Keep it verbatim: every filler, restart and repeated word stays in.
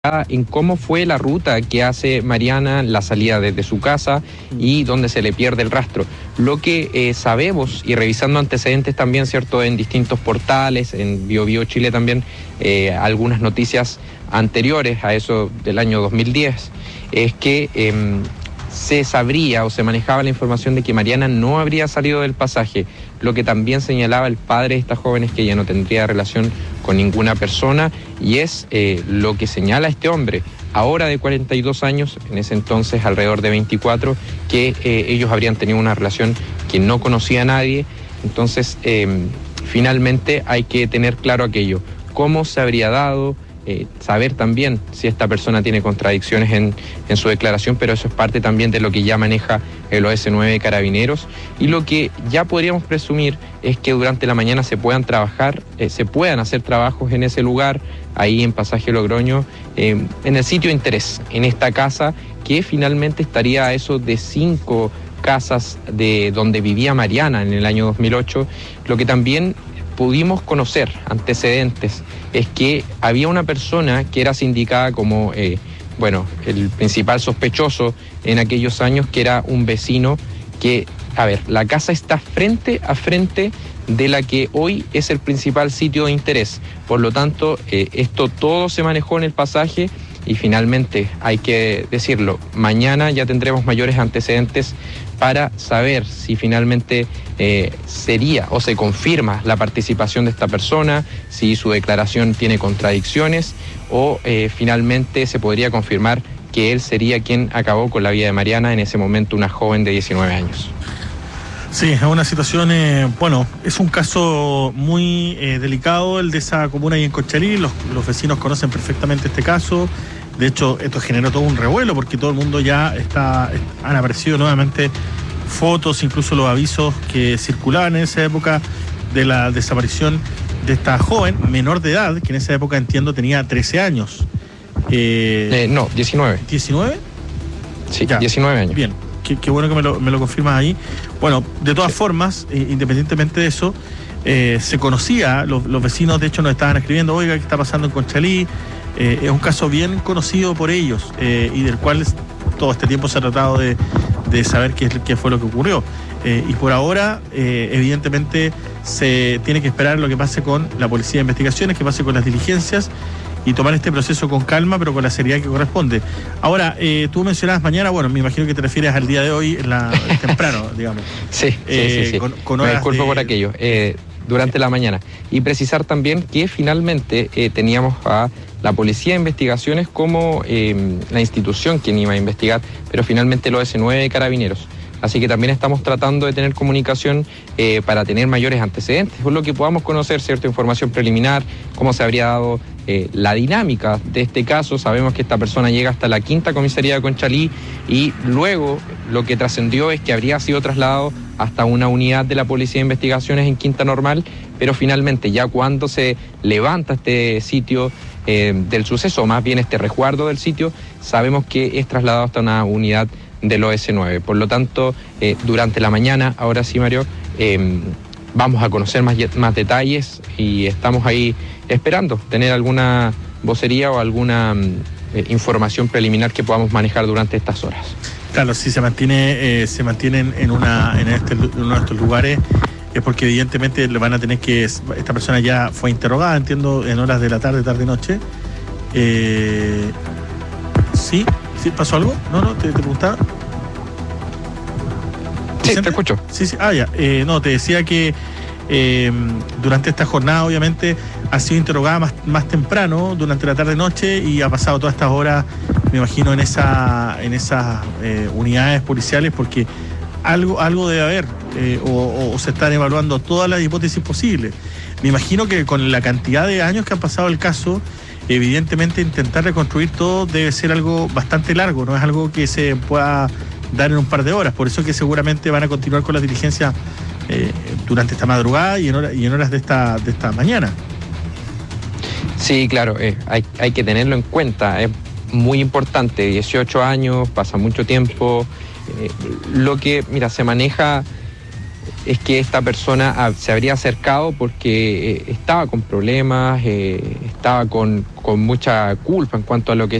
en cómo fue la ruta que hace Mariana, la salida desde su casa y donde se le pierde el rastro. Lo que eh, sabemos, y revisando antecedentes también, ¿cierto?, en distintos portales, en BioBio Chile también, eh, algunas noticias anteriores a eso del año dos mil diez, es que eh, se sabría o se manejaba la información de que Mariana no habría salido del pasaje, lo que también señalaba el padre de estas jóvenes, que ella no tendría relación con ninguna persona, y es eh, lo que señala este hombre, ahora de cuarenta y dos años, en ese entonces alrededor de veinticuatro, que eh, ellos habrían tenido una relación que no conocía a nadie. Entonces, eh, finalmente hay que tener claro aquello, cómo se habría dado, Eh, saber también si esta persona tiene contradicciones en, en su declaración, pero eso es parte también de lo que ya maneja el O S nueve Carabineros, y lo que ya podríamos presumir es que durante la mañana se puedan trabajar, eh, se puedan hacer trabajos en ese lugar, ahí en Pasaje Logroño, eh, en el sitio de interés, en esta casa que finalmente estaría a eso de cinco casas de donde vivía Mariana en el año dos mil ocho, lo que también pudimos conocer antecedentes es que había una persona que era sindicada como, eh, bueno, el principal sospechoso en aquellos años, que era un vecino que, a ver, la casa está frente a frente de la que hoy es el principal sitio de interés. Por lo tanto, eh, esto todo se manejó en el pasaje y finalmente, hay que decirlo, mañana ya tendremos mayores antecedentes para saber si finalmente eh, sería o se confirma la participación de esta persona, si su declaración tiene contradicciones o eh, finalmente se podría confirmar que él sería quien acabó con la vida de Mariana, en ese momento una joven de diecinueve años. Sí, es una situación, eh, bueno, es un caso muy eh, delicado el de esa comuna ahí en Conchalí. Los, los vecinos conocen perfectamente este caso. De hecho, esto generó todo un revuelo porque todo el mundo ya está, han aparecido nuevamente fotos, incluso los avisos que circulaban en esa época de la desaparición de esta joven menor de edad, que en esa época, entiendo, tenía trece años. Eh, eh, no, diecinueve. ¿diecinueve? Sí, ya. diecinueve años. Bien. Qué, qué bueno que me lo, me lo confirmas ahí. Bueno, de todas sí. formas, eh, independientemente de eso, eh, se conocía, los, los vecinos de hecho nos estaban escribiendo, oiga, ¿qué está pasando en Conchalí? Eh, es un caso bien conocido por ellos eh, y del cual todo este tiempo se ha tratado de, de saber qué, qué fue lo que ocurrió. Eh, y por ahora, eh, evidentemente, se tiene que esperar lo que pase con la Policía de Investigaciones, que pase con las diligencias, y tomar este proceso con calma, pero con la seriedad que corresponde. Ahora, eh, tú mencionabas mañana, bueno, me imagino que te refieres al día de hoy, en la, temprano, digamos. Sí, eh, sí, sí, sí. Con, con me disculpo de... por aquello, eh, durante la mañana. Y precisar también que finalmente eh, teníamos a la Policía de Investigaciones como eh, la institución quien iba a investigar, pero finalmente lo O S nueve Carabineros. Así que también estamos tratando de tener comunicación eh, para tener mayores antecedentes, por lo que podamos conocer cierta información preliminar, cómo se habría dado eh, la dinámica de este caso. Sabemos que esta persona llega hasta la quinta comisaría de Conchalí y luego lo que trascendió es que habría sido trasladado hasta una unidad de la Policía de Investigaciones en Quinta Normal, pero finalmente ya cuando se levanta este sitio eh, del suceso, o más bien este resguardo del sitio, sabemos que es trasladado hasta una unidad del O S nueve. Por lo tanto, eh, durante la mañana, ahora sí, Mario, eh, vamos a conocer más, más detalles y estamos ahí esperando tener alguna vocería o alguna eh, información preliminar que podamos manejar durante estas horas. Claro, si se mantiene, eh, se mantienen en una en este, uno de estos lugares, es porque evidentemente le van a tener que, esta persona ya fue interrogada, entiendo, en horas de la tarde, tarde noche. Eh, sí. ¿Sí? ¿Pasó algo? No, no, te, te preguntaba. Sí, te escucho. Sí, sí. Ah, ya. Eh, no, te decía que eh, durante esta jornada, obviamente, ha sido interrogada más, más temprano, durante la tarde-noche, y ha pasado todas estas horas, me imagino, en esa, en esas eh, unidades policiales, porque algo, algo debe haber, eh, o, o se están evaluando todas las hipótesis posibles. Me imagino que con la cantidad de años que ha pasado el caso, evidentemente intentar reconstruir todo debe ser algo bastante largo, no es algo que se pueda dar en un par de horas, por eso que seguramente van a continuar con las diligencias eh, durante esta madrugada y en, hora, y en horas de esta, de esta mañana. Sí, claro, eh, hay, hay que tenerlo en cuenta, es muy importante, dieciocho años, pasa mucho tiempo, eh, lo que, mira, se maneja es que esta persona ah, se habría acercado porque eh, estaba con problemas, eh, estaba con, con mucha culpa en cuanto a lo que